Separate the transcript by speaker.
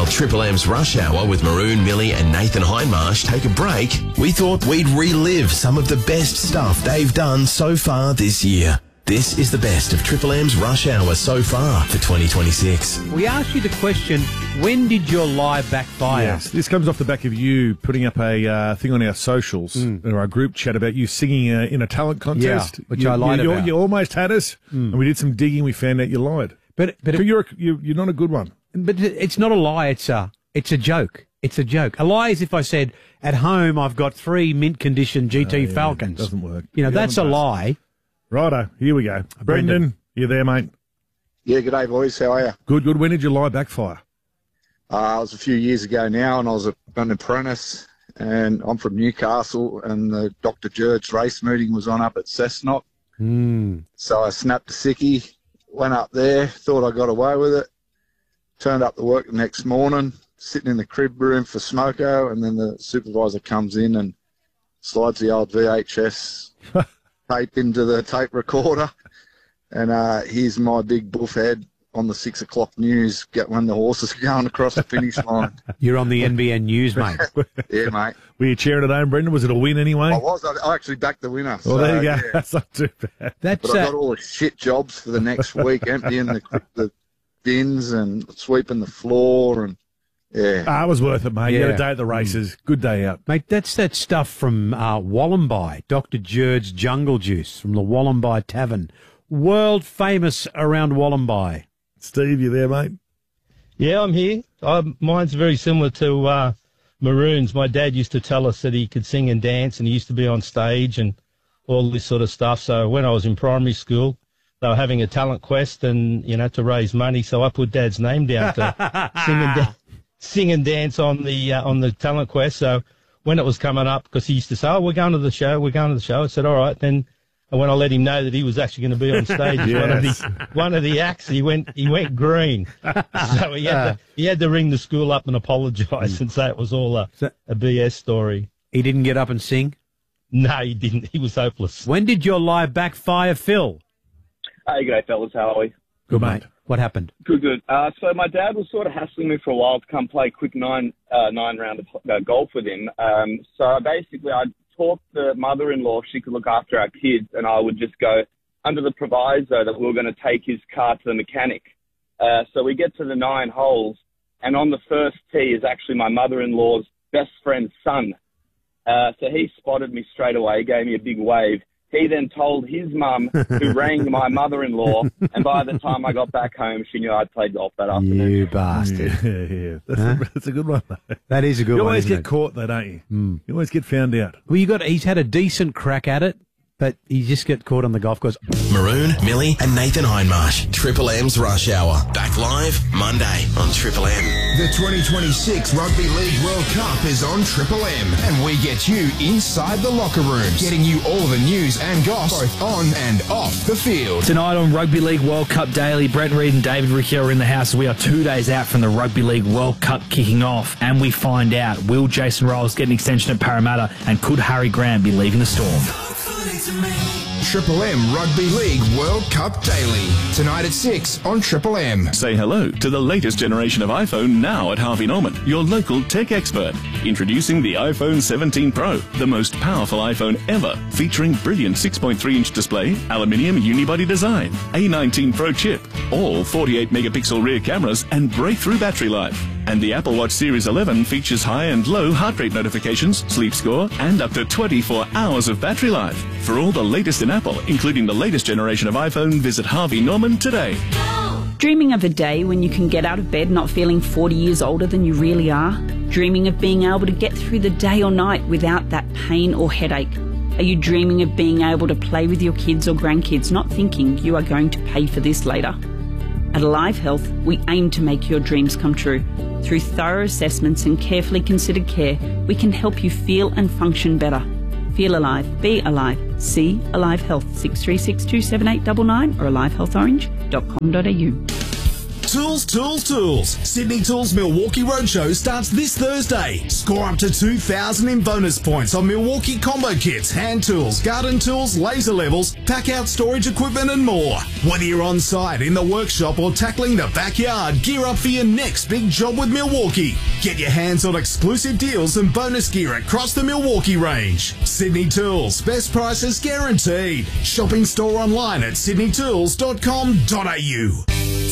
Speaker 1: Triple M's Rush Hour with Maroon, Millie and Nathan Hindmarsh take a break, we thought we'd relive some of the best stuff they've done so far this year. This is the best of Triple M's Rush Hour so far for 2026.
Speaker 2: We asked you the question, when did your lie backfire?
Speaker 3: Yes, this comes off the back of you putting up a thing on our socials, or our group chat about you singing in a talent contest.
Speaker 2: Yeah, which I lied about.
Speaker 3: You almost had us, and we did some digging, we found out you lied. But you're not a good one.
Speaker 2: But it's not a lie, it's a joke. It's a joke. A lie is if I said, at home I've got 3 mint-condition GT Falcons.
Speaker 3: Doesn't work.
Speaker 2: You know, that's a lie.
Speaker 3: Righto, here we go. Brendan, you there, mate?
Speaker 4: Yeah, good day, boys. How are you?
Speaker 3: Good. When did your lie backfire?
Speaker 4: It was a few years ago now, and I was an apprentice, and I'm from Newcastle, and the Dr. George race meeting was on up at Cessnock. So I snapped a sickie, went up there, thought I got away with it, turned up to work the next morning, sitting in the crib room for smoko, and then the supervisor comes in and slides the old VHS tape into the tape recorder, and here's my big buff head on the 6 o'clock news when the horses are going across the finish line.
Speaker 2: You're on the NBN News, mate.
Speaker 4: Yeah, mate.
Speaker 3: Were you cheering at home, Brendan? Was it a win anyway?
Speaker 4: I was. I actually backed the winner.
Speaker 3: Well, there you go.
Speaker 4: Yeah.
Speaker 3: That's not too bad.
Speaker 4: But I got all the shit jobs for the next week, emptying the bins and sweeping the floor, and yeah.
Speaker 3: It was worth it, mate. You had
Speaker 2: Yeah.
Speaker 3: a day at the races. Good day out.
Speaker 2: Mate, that's that stuff from Wollombi, Dr. George's Jungle Juice from the Wollombi Tavern. World famous around Wollombi.
Speaker 3: Steve, you there, mate?
Speaker 5: Yeah, I'm here. Mine's very similar to Maroon's. My dad used to tell us that he could sing and dance, and he used to be on stage and all this sort of stuff. So when I was in primary school, they were having a talent quest and, to raise money. So I put Dad's name down to sing and dance on the talent quest. So when it was coming up, because he used to say, "Oh, we're going to the show," I said, "All right." Then when I let him know that he was actually going to be on stage as one of the acts, he went green. So he had to ring the school up and apologise and say it was all a BS story.
Speaker 2: He didn't get up and sing?
Speaker 5: No, he didn't. He was hopeless.
Speaker 2: When did your lie backfire, Phil?
Speaker 6: Hey, g'day, fellas. How are we?
Speaker 2: Good, mate. What happened?
Speaker 6: Good. So my dad was sort of hassling me for a while to come play a quick nine round of golf with him. So I taught the mother-in-law if she could look after our kids, and I would just go under the proviso that we were going to take his car to the mechanic. So we get to the 9 holes, and on the first tee is actually my mother-in-law's best friend's son. So he spotted me straight away, gave me a big wave. He then told his mum, who rang my mother-in-law, and by the time I got back home, she knew I'd played golf that afternoon.
Speaker 2: You bastard.
Speaker 3: Yeah. That's a good one, though.
Speaker 2: That is a good one.
Speaker 3: You always
Speaker 2: isn't
Speaker 3: get
Speaker 2: it?
Speaker 3: caught, though, don't you? You always get found out.
Speaker 2: Well, he's had a decent crack at it, but he just got caught on the golf course.
Speaker 1: Maroon, Millie and Nathan Hindmarsh. Triple M's Rush Hour. Back live Monday on Triple M.
Speaker 7: The 2026 Rugby League World Cup is on Triple M, and we get you inside the locker rooms, getting you all the news and goss, both on and off the field.
Speaker 8: Tonight on Rugby League World Cup Daily, Brent Reid and David Riccio are in the house. We are 2 days out from the Rugby League World Cup kicking off, and we find out, will Jason Rolls get an extension at Parramatta, and could Harry Graham be leaving the Storm?
Speaker 7: Triple M Rugby League World Cup Daily. Tonight at 6 on Triple M.
Speaker 9: Say hello to the latest generation of iPhone now at Harvey Norman, your local tech expert. Introducing the iPhone 17 Pro, the most powerful iPhone ever, featuring brilliant 6.3-inch display, aluminium unibody design, A19 Pro chip, all 48-megapixel rear cameras, and breakthrough battery life. And the Apple Watch Series 11 features high and low heart rate notifications, sleep score, and up to 24 hours of battery life. For all the latest in Apple, including the latest generation of iPhone, visit Harvey Norman today.
Speaker 10: Dreaming of a day when you can get out of bed not feeling 40 years older than you really are? Dreaming of being able to get through the day or night without that pain or headache? Are you dreaming of being able to play with your kids or grandkids, not thinking you are going to pay for this later? At Alive Health, we aim to make your dreams come true. Through thorough assessments and carefully considered care, we can help you feel and function better. Feel alive, be alive. See Alive Health 63627899 or alivehealthorange.com.au.
Speaker 11: Tools, tools, tools. Sydney Tools Milwaukee Roadshow starts this Thursday. Score up to 2,000 in bonus points on Milwaukee combo kits, hand tools, garden tools, laser levels, pack-out storage equipment and more. Whether you're on site, in the workshop or tackling the backyard, gear up for your next big job with Milwaukee. Get your hands on exclusive deals and bonus gear across the Milwaukee range. Sydney Tools, best prices guaranteed. Shopping store online at sydneytools.com.au.